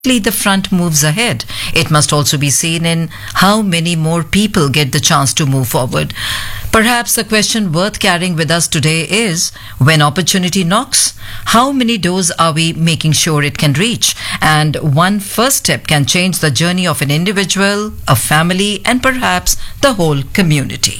the front moves ahead. It must also be seen in how many more people get the chance to move forward. Perhaps a question worth carrying with us today is, when opportunity knocks, how many doors are we making sure it can reach? And one first step can change the journey of an individual, a family, and perhaps the whole community.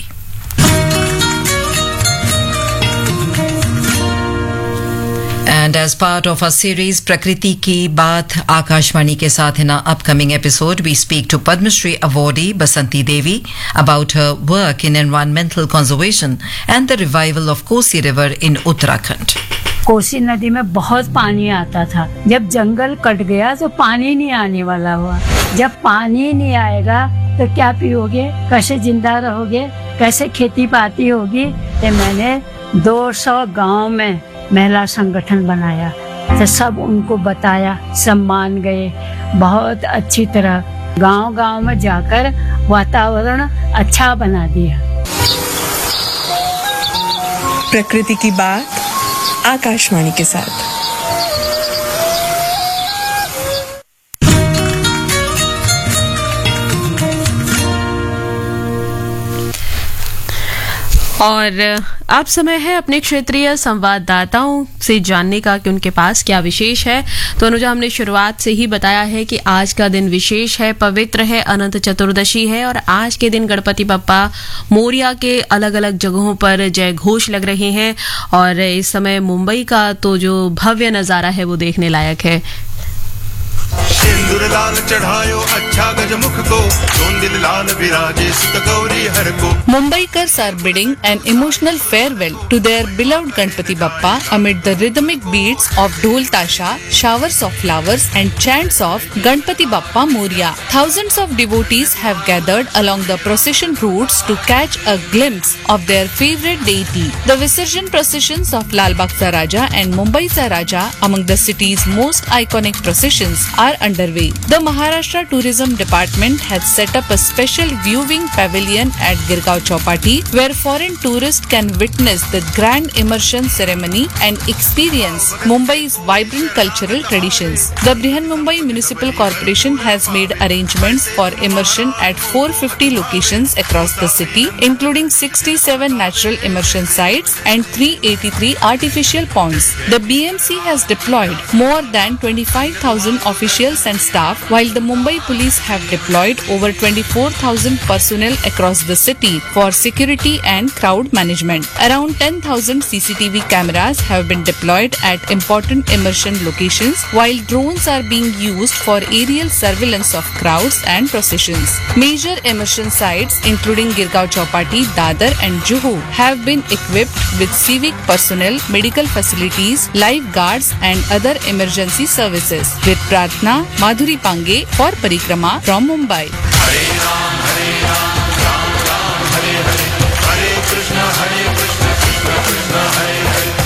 And as part of our series Prakriti Ki Baat Akashvani ke saath in our upcoming episode, we speak to Padma Shri awardee Basanti Devi about her work in environmental conservation and the revival of Kosi River in Uttarakhand. Kosi नदी में बहुत पानी आता था। जब जंगल cut गया तो पानी नहीं आने वाला हुआ। जब पानी नहीं आएगा तो क्या पियोगे, कैसे जिंदा रहोगे, कैसे खेती पाती होगी। तो मैंने 200 गांव में महिला संगठन बनाया, तो सब उनको बताया, सब मान गए। बहुत अच्छी तरह गांव-गांव में जाकर वातावरण अच्छा बना दिया। प्रकृति की बात आकाशवाणी के साथ। और अब समय है अपने क्षेत्रीय संवाददाताओं से जानने का कि उनके पास क्या विशेष है। तो अनुजा, हमने शुरुआत से ही बताया है कि आज का दिन विशेष है, पवित्र है, अनंत चतुर्दशी है और आज के दिन गणपति बप्पा मोरिया के अलग अलग जगहों पर जय घोष लग रहे हैं और इस समय मुंबई का तो जो भव्य नजारा है वो देखने लायक है। सिंदूर लाल चढ़ायो अच्छा गजमुख को, चोंदिल लाल विराजे सुत गौरी हर को। Mumbaikars are bidding an emotional farewell to their beloved Ganpati Bappa amid the rhythmic beats of Dhol Tasha, showers of flowers and chants of Ganpati Bappa Moria. Thousands of devotees have gathered along the procession routes to catch a glimpse of their favorite deity. The Visarjan processions of Lal Bagh Ka Raja and Mumbai Ka Raja, among the city's most iconic processions, are underway. The Maharashtra Tourism Department has set up a special viewing pavilion at Girgaon Chowpatty where foreign tourists can witness the grand immersion ceremony and experience Mumbai's vibrant cultural traditions. The Brihan Mumbai Municipal Corporation has made arrangements for immersion at 450 locations across the city, including 67 natural immersion sites and 383 artificial ponds. The BMC has deployed more than 25,000 officials and staff, while the Mumbai police have deployed over 24,000 personnel across the city for security and crowd management. Around 10,000 CCTV cameras have been deployed at important immersion locations, while drones are being used for aerial surveillance of crowds and processions. Major immersion sites including Girgaon Chowpatty, Dadar and Juhu have been equipped with civic personnel, medical facilities, lifeguards and other emergency services. With Pratna, Madhuri Pange for Parikrama from Mumbai. Hare Ram, Ram Ram, Hare Hare, Hare Krishna, Krishna Krishna, Hare Hare.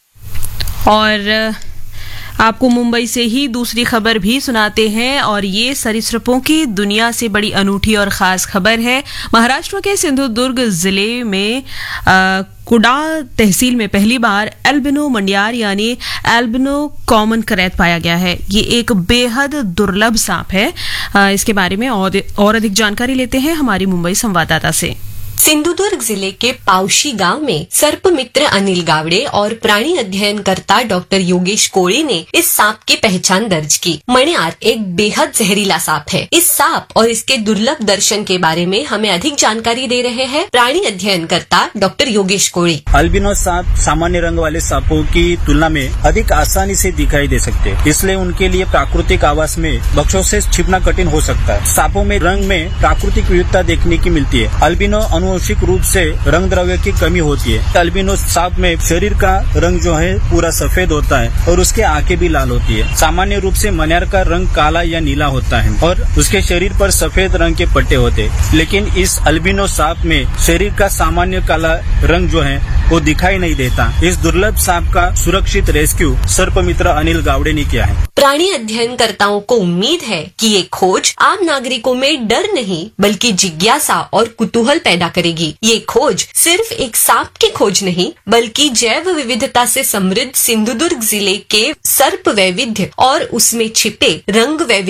और आपको मुंबई से ही दूसरी खबर भी सुनाते हैं और ये सरीसृपों की दुनिया से बड़ी अनूठी और खास खबर है। महाराष्ट्र के सिंधुदुर्ग जिले में कुडाल तहसील में पहली बार एल्बिनो मंडियार यानी एल्बिनो कॉमन करैत पाया गया है। ये एक बेहद दुर्लभ सांप है। इसके बारे में और अधिक जानकारी लेते हैं हमारी मुंबई संवाददाता से। सिंधुदुर्ग जिले के पावशी गांव में सर्प मित्र अनिल गावड़े और प्राणी अध्ययनकर्ता डॉक्टर योगेश कोड़े ने इस सांप की पहचान दर्ज की। मणियार एक बेहद जहरीला सांप है। इस सांप और इसके दुर्लभ दर्शन के बारे में हमें अधिक जानकारी दे रहे हैं प्राणी अध्ययनकर्ता डॉक्टर योगेश कोड़े। अल्बिनो सांप सामान्य रंग वाले सांपों की तुलना में अधिक आसानी से दिखाई दे सकते हैं, इसलिए उनके लिए प्राकृतिक आवास में बक्सों से छिपना कठिन हो सकता है। सांपों में रंग में प्राकृतिक विविधता देखने की मिलती है। अल्बिनो आनुवंशिक रूप से रंग द्रव्य की कमी होती है। अल्बिनो सांप में शरीर का रंग जो है पूरा सफेद होता है और उसके आंखें भी लाल होती है। सामान्य रूप से मनियार का रंग काला या नीला होता है और उसके शरीर पर सफेद रंग के पट्टे होते हैं, लेकिन इस अल्बिनो सांप में शरीर का सामान्य काला रंग जो है वो दिखाई नहीं देता। इस दुर्लभ सांप का सुरक्षित रेस्क्यू सर्प मित्र अनिल गावड़े ने किया है। प्राणी अध्ययनकर्ताओं को उम्मीद है कि ये खोज आम नागरिकों में डर नहीं बल्कि जिज्ञासा और कुतूहल पैदा करेगी। ये खोज सिर्फ एक सांप की खोज नहीं, बल्कि जैव विविधता से समृद्ध सिंधुदुर्ग जिले के सर्प वैविध्य और उसमें छिपे रंग वैविध्य